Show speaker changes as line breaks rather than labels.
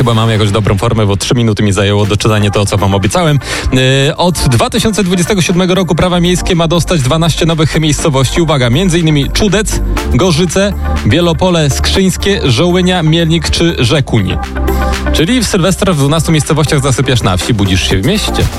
chyba mam jakoś dobrą formę, bo 3 minuty mi zajęło doczytanie to, co wam obiecałem. Od 2027 roku Prawa Miejskie ma dostać 12 nowych miejscowości. Uwaga, m.in. Czudec, Gorzyce, Wielopole Skrzyńskie, Żołynia, Mielnik czy Rzekuń. Czyli w Sylwestra w 12 miejscowościach zasypiasz na wsi, budzisz się w mieście.